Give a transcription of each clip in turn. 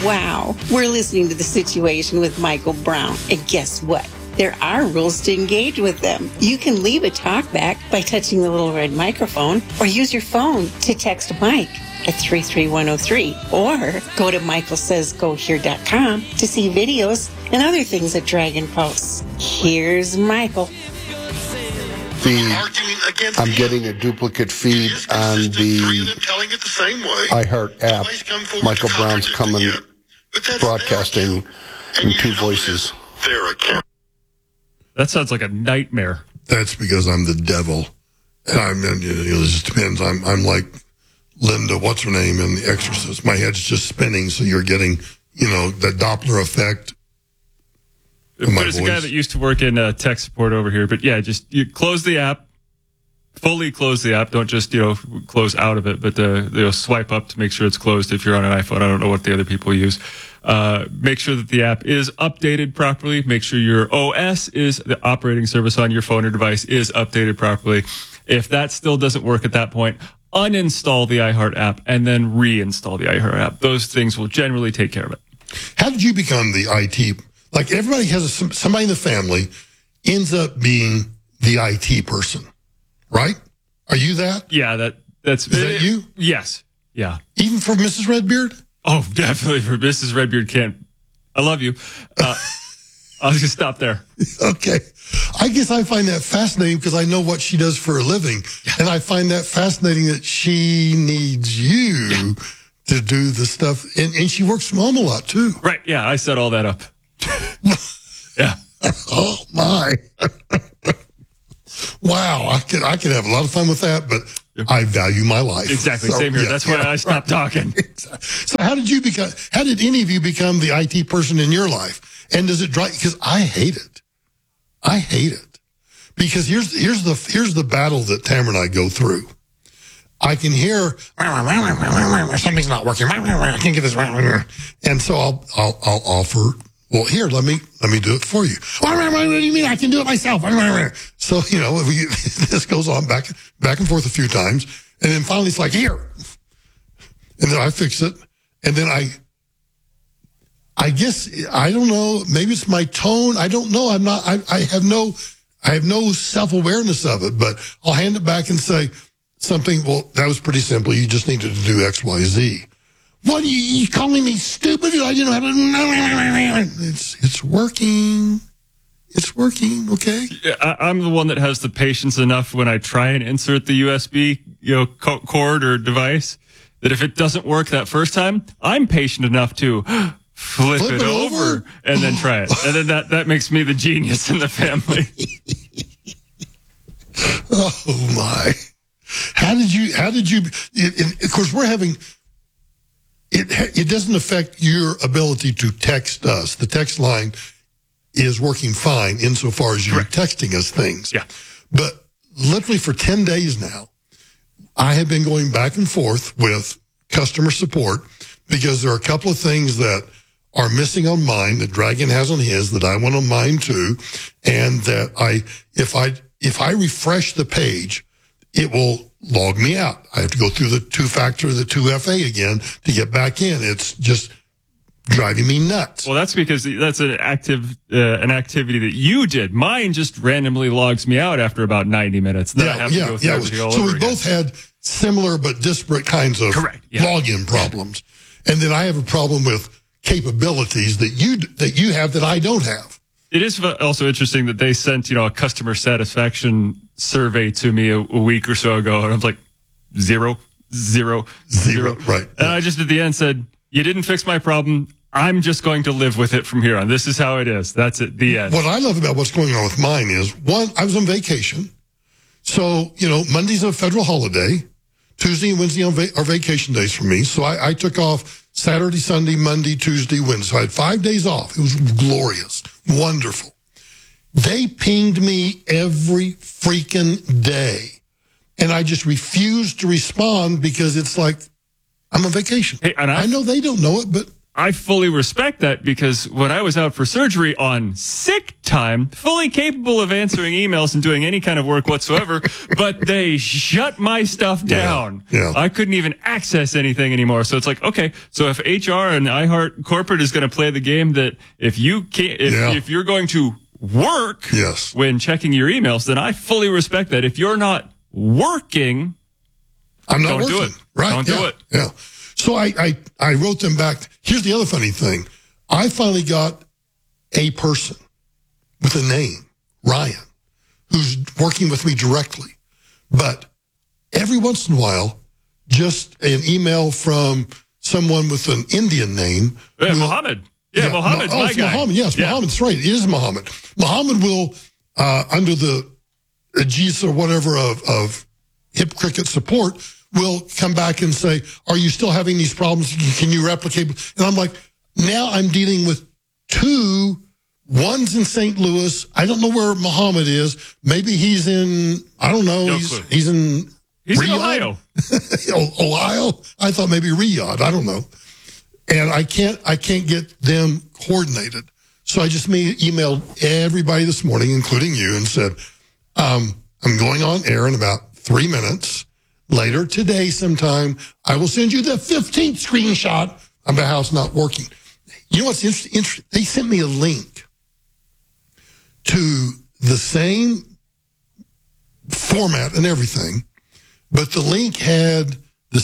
Wow. We're listening to The Situation with Michael Brown. And guess what? There are rules to engage with them. You can leave a talkback by touching the little red microphone or use your phone to text Mike at 33103 or go to michaelsaysgohere.com to see videos and other things that Dragon posts. Here's Michael. I'm getting a duplicate feed on the iHeart app. Michael Brown's coming, broadcasting in two voices. That sounds like a nightmare. That's because I'm the devil. And it just depends. I'm like Linda, what's her name, in The Exorcist. My head's just spinning, so you're getting, the Doppler effect. There's a guy that used to work in tech support over here. But yeah, just you close the app, fully close the app. Don't just, close out of it, but swipe up to make sure it's closed if you're on an iPhone. I don't know what the other people use. Make sure that the app is updated properly. Make sure your OS is the operating service on your phone or device is updated properly. If that still doesn't work at that point, uninstall the iHeart app and then reinstall the iHeart app. Those things will generally take care of it. How did you become the IT? Like everybody has somebody in the family ends up being the IT person, right? Are you that? Yeah, is that you? Yes. Yeah. Even for Mrs. Redbeard? Oh, definitely for Mrs. Redbeard can't. I love you. I'll just stop there. Okay. I guess I find that fascinating because I know what she does for a living. Yeah. And I find that fascinating that she needs you to do the stuff. And she works from home a lot too. Right. Yeah. I set all that up. Yeah. Oh my. Wow. I could have a lot of fun with that, but I value my life. Exactly. So, same here. That's why I stopped talking. So how did any of you become the IT person in your life? And does it drive? Because I hate it. I hate it. Because here's the battle that Tamara and I go through. I can hear something's not working. I can't get this right. And so I'll offer, well, here, let me do it for you. What do you mean? I can do it myself. So, this goes on back and forth a few times. And then finally it's like, here. And then I fix it. And then I guess, I don't know, maybe it's my tone. I don't know. I have no self-awareness of it, but I'll hand it back and say something. Well, that was pretty simple. You just needed to do X, Y, Z. What are you calling me stupid? I didn't know how to. It's working. It's working. Okay. I'm the one that has the patience enough when I try and insert the USB, cord or device that if it doesn't work that first time, I'm patient enough to flip it over and then try it. And then that makes me the genius in the family. Oh my. How did you, of course we're having, it doesn't affect your ability to text us. The text line is working fine insofar as you're texting us things. Yeah. But literally for 10 days now, I have been going back and forth with customer support because there are a couple of things that are missing on mine that Dragon has on his that I want on mine too. And that if I refresh the page, it will log me out. I have to go through the 2FA again to get back in. It's just driving me nuts. Well, that's because that's an activity that you did. Mine just randomly logs me out after about 90 minutes. Then I have to go through everything all over again. So we both had similar but disparate kinds of login problems. And then I have a problem with capabilities that you have that I don't have. It is also interesting that they sent, a customer satisfaction survey to me a week or so ago, and I'm like, zero. Right. And I just at the end said, you didn't fix my problem. I'm just going to live with it from here on. This is how it is. That's it. The end. What I love about what's going on with mine is, one, I was on vacation. So, Monday's a federal holiday. Tuesday and Wednesday are vacation days for me. So I took off Saturday, Sunday, Monday, Tuesday, Wednesday. So I had 5 days off. It was glorious. Wonderful. They pinged me every freaking day. And I just refused to respond because it's like, I'm on vacation. Hey, and I know they don't know it, but I fully respect that because when I was out for surgery on sick time, fully capable of answering emails and doing any kind of work whatsoever, but they shut my stuff down. Yeah. I couldn't even access anything anymore. So it's like, okay, so if HR and iHeart Corporate is going to play the game that if you can't, if you're going to work when checking your emails, then I fully respect that. If you're not working, I'm not don't working. do it. Right. Don't do it. Yeah. So I wrote them back. Here's the other funny thing. I finally got a person with a name, Ryan, who's working with me directly. But every once in a while, just an email from someone with an Indian name. Mohammed. Yeah, Mohammed's my guy. Mohammed, yes, yeah. Mohammed's right. It is Mohammed. Mohammed will, under the aegis or whatever of Hip Cricket support, will come back and say, are you still having these problems? Can you replicate? And I'm like, now I'm dealing with two. One's in St. Louis. I don't know where Mohammed is. Maybe he's in, I don't know. No he's clue. He's in Ohio. Ohio? I thought maybe Riyadh. I don't know. And I can't get them coordinated. So I just emailed everybody this morning, including you, and said, I'm going on air in about 3 minutes. Later today sometime, I will send you the 15th screenshot of the house not working. You know what's interesting? They sent me a link to the same format and everything, but the link had the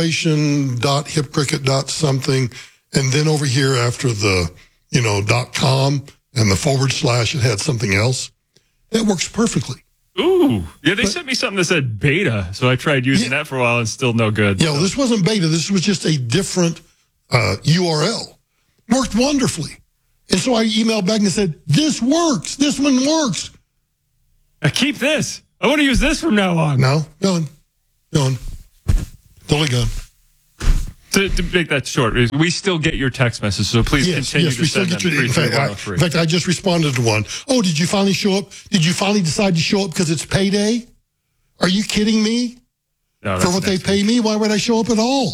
situation.hipcricket.something, and then over here after the, .com and the / it had something else. That works perfectly. Ooh. Yeah, they sent me something that said beta, so I tried using that for a while and still no good. Yeah, well, this wasn't beta. This was just a different URL. Worked wonderfully. And so I emailed back and said, this works. This one works. I keep this. I want to use this from now on. No, gone. Totally gone. To make that short, we still get your text messages, so please continue to send them. In fact, I just responded to one. Oh, did you finally show up? Did you finally decide to show up because it's payday? Are you kidding me? No, for what they pay me, why would I show up at all?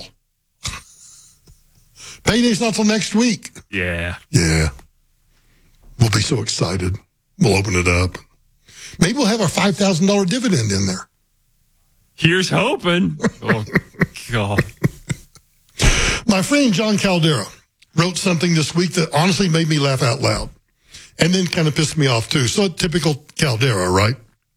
Payday's not till next week. Yeah. Yeah. We'll be so excited. We'll open it up. Maybe we'll have our $5,000 dividend in there. Here's hoping. Oh, God. My friend John Caldera wrote something this week that honestly made me laugh out loud and then kind of pissed me off too. So typical Caldera, right?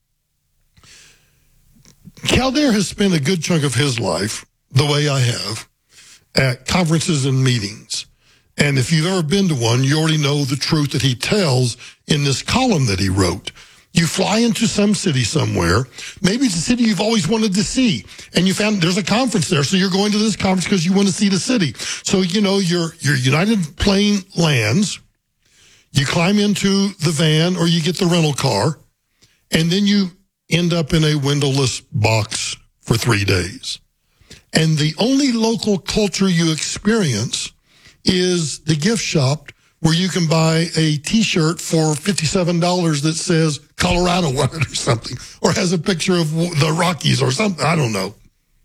Caldera has spent a good chunk of his life, the way I have, at conferences and meetings. And if you've ever been to one, you already know the truth that he tells in this column that he wrote. You fly into some city somewhere. Maybe it's a city you've always wanted to see, and you found there's a conference there, so you're going to this conference because you want to see the city. So, your United plane lands, you climb into the van or you get the rental car, and then you end up in a windowless box for 3 days. And the only local culture you experience is the gift shop where you can buy a T-shirt for $57 that says Colorado on it or something, or has a picture of the Rockies or something. I don't know.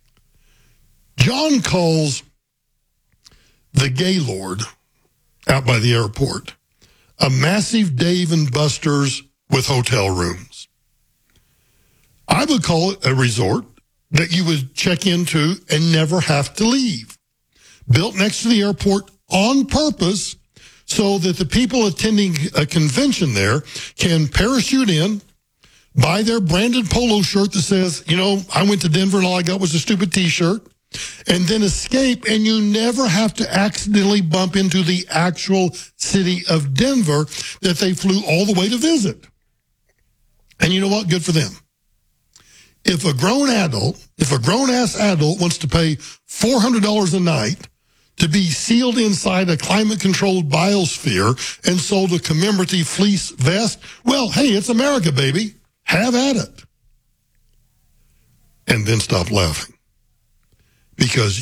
John calls the Gaylord out by the airport a massive Dave & Buster's with hotel rooms. I would call it a resort that you would check into and never have to leave. Built next to the airport on purpose so that the people attending a convention there can parachute in, buy their branded polo shirt that says, I went to Denver and all I got was a stupid T-shirt, and then escape, and you never have to accidentally bump into the actual city of Denver that they flew all the way to visit. And you know what? Good for them. If a grown-ass adult wants to pay $400 a night to be sealed inside a climate-controlled biosphere and sold a commemorative fleece vest, well, hey, it's America, baby. Have at it. And then stop laughing. Because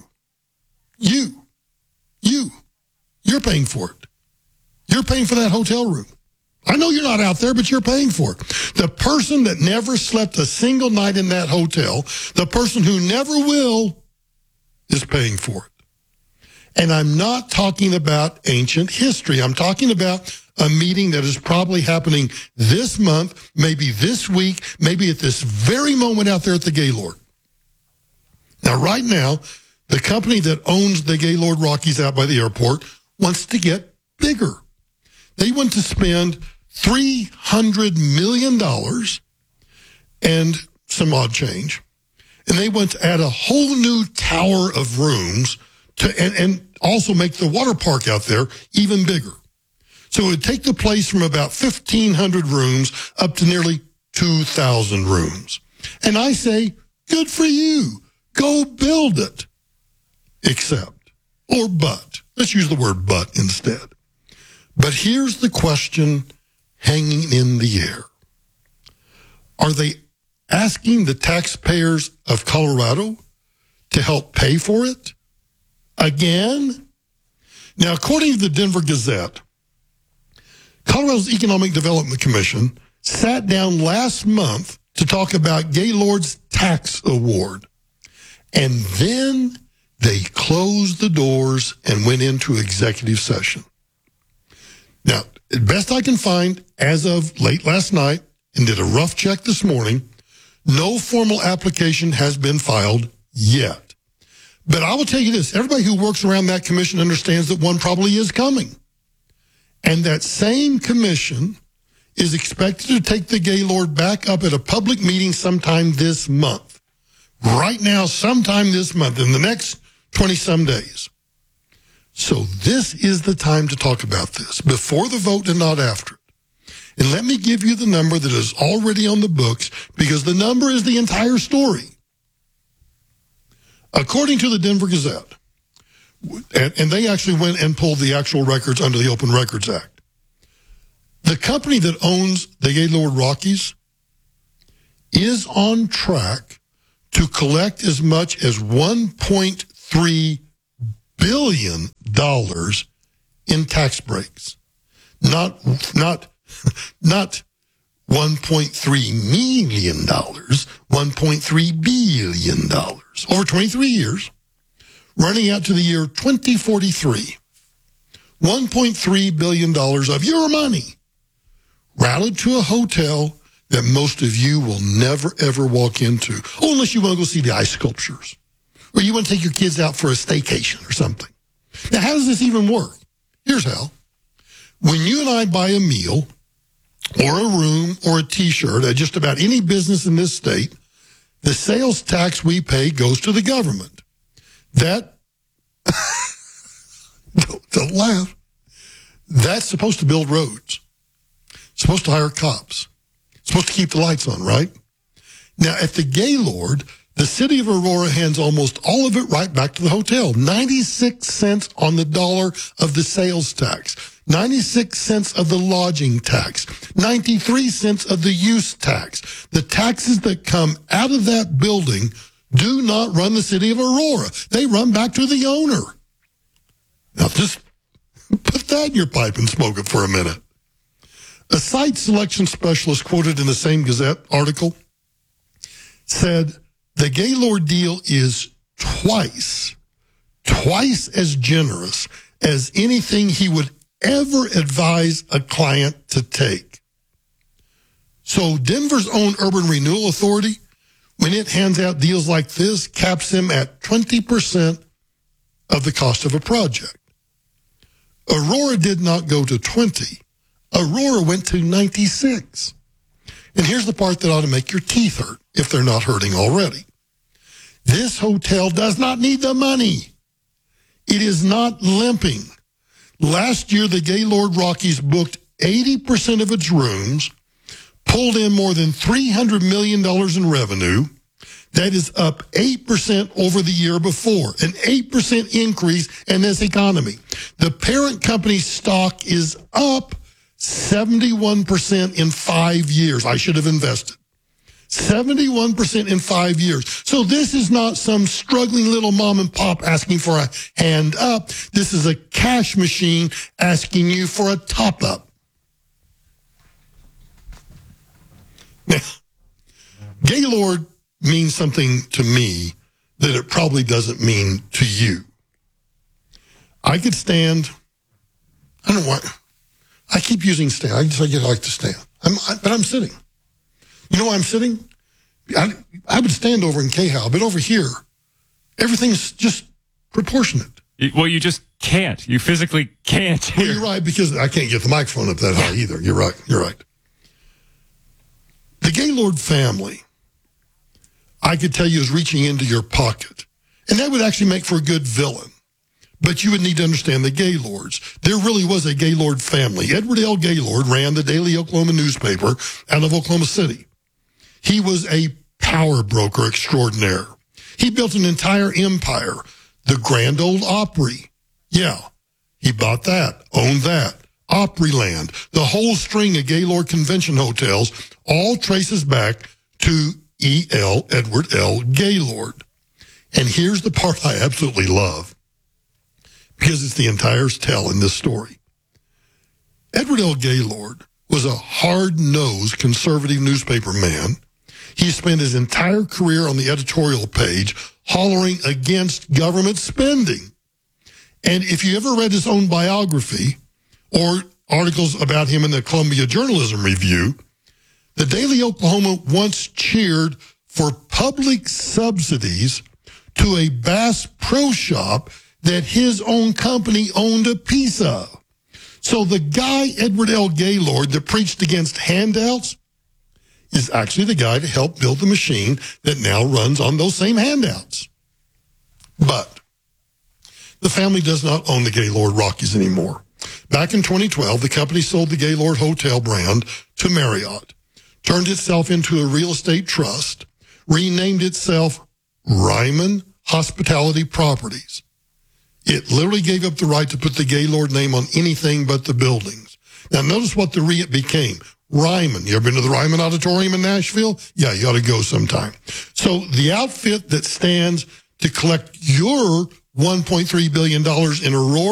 you're paying for it. You're paying for that hotel room. I know you're not out there, but you're paying for it. The person that never slept a single night in that hotel, the person who never will, is paying for it. And I'm not talking about ancient history. I'm talking about a meeting that is probably happening this month, maybe this week, maybe at this very moment out there at the Gaylord. Now, right now, the company that owns the Gaylord Rockies out by the airport wants to get bigger. They want to spend $300 million and some odd change. And they want to add a whole new tower of rooms and also make the water park out there even bigger. So it would take the place from about 1,500 rooms up to nearly 2,000 rooms. And I say, good for you. Go build it. Except, or but. Let's use the word but instead. But here's the question hanging in the air. Are they asking the taxpayers of Colorado to help pay for it? Again? Now, according to the Denver Gazette, Colorado's Economic Development Commission sat down last month to talk about Gaylord's tax award. And then they closed the doors and went into executive session. Now, at best I can find, as of late last night, and did a rough check this morning, no formal application has been filed yet. But I will tell you this, everybody who works around that commission understands that one probably is coming. And that same commission is expected to take the Gaylord back up at a public meeting sometime this month. Right now, sometime this month, in the next 20-some days. So this is the time to talk about this, before the vote and not after it. And let me give you the number that is already on the books, because the number is the entire story. According to the Denver Gazette, and they actually went and pulled the actual records under the Open Records Act, the company that owns the Gaylord Rockies is on track to collect as much as $1.3 billion in tax breaks. Not $1.3 million, $1.3 billion over 23 years, running out to the year 2043. $1.3 billion of your money routed to a hotel that most of you will never, ever walk into. Oh, unless you want to go see the ice sculptures. Or you want to take your kids out for a staycation or something. Now, how does this even work? Here's how. When you and I buy a meal or a room or a T-shirt at just about any business in this state, the sales tax we pay goes to the government. That, don't laugh, that's supposed to build roads. It's supposed to hire cops. It's supposed to keep the lights on, right? Now, at the Gaylord, the city of Aurora hands almost all of it right back to the hotel. 96 cents on the dollar of the sales tax, 96 cents of the lodging tax, 93 cents of the use tax. The taxes that come out of that building do not run the city of Aurora. They run back to the owner. Now, just put that in your pipe and smoke it for a minute. A site selection specialist quoted in the same Gazette article said, the Gaylord deal is twice as generous as anything he would ever advise a client to take. So Denver's own Urban Renewal Authority, when it hands out deals like this, caps them at 20% of the cost of a project. Aurora did not go to 20. Aurora went to 96. And here's the part that ought to make your teeth hurt, if they're not hurting already. This hotel does not need the money. It is not limping. Last year, the Gaylord Rockies booked 80% of its rooms, pulled in more than $300 million in revenue. That is up 8% over the year before, an 8% increase in this economy. The parent company's stock is up 71% in 5 years. I should have invested. 71% in 5 years. So this is not some struggling little mom and pop asking for a hand up. This is a cash machine asking you for a top up. Now, Gaylord means something to me that it probably doesn't mean to you. I could stand. I don't know why. I keep using stand. I like to stand. But I'm sitting. You know why I'm sitting? I would stand over in K-How, but over here, everything's just proportionate. Well, you just can't. You physically can't. Well, you're right, because I can't get the microphone up that high either. You're right. The Gaylord family, I could tell you, is reaching into your pocket. And that would actually make for a good villain. But you would need to understand the Gaylords. There really was a Gaylord family. Edward L. Gaylord ran the Daily Oklahoma newspaper out of Oklahoma City. He was a power broker extraordinaire. He built an entire empire. The Grand Ole Opry. Yeah, he bought that, owned that. Opryland. The whole string of Gaylord convention hotels all traces back to E.L. Edward L. Gaylord. And here's the part I absolutely love, because it's the entire tell in this story. Edward L. Gaylord was a hard-nosed conservative newspaper man. He spent his entire career on the editorial page hollering against government spending. And if you ever read his own biography or articles about him in the Columbia Journalism Review, the Daily Oklahoma once cheered for public subsidies to a Bass Pro Shop that his own company owned a piece of. So the guy, Edward L. Gaylord, that preached against handouts is actually the guy to help build the machine that now runs on those same handouts. But the family does not own the Gaylord Rockies anymore. Back in 2012, the company sold the Gaylord Hotel brand to Marriott, turned itself into a real estate trust, renamed itself Ryman Hospitality Properties. It literally gave up the right to put the Gaylord name on anything but the buildings. Now, notice what the REIT became. Ryman. You ever been to the Ryman Auditorium in Nashville? Yeah, you ought to go sometime. So the outfit that stands to collect your $1.3 billion in Aurora